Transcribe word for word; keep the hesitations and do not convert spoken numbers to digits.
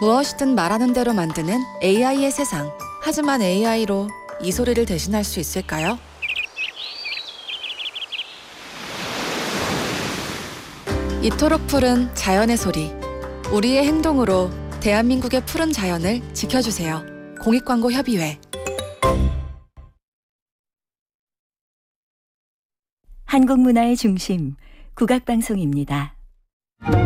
무엇이든 말하는 대로 만드는 에이아이의 세상. 하지만 에이아이로 이 소리를 대신할 수 있을까요? 이토록 푸른 자연의 소리. 우리의 행동으로 대한민국의 푸른 자연을 지켜주세요. 공익광고협의회. 한국문화의 중심, 국악방송입니다.